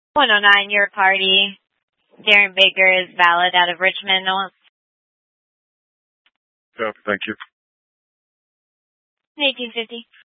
109, your party. Darren Baker is valid out of Richmond. Yeah, thank you. 1850.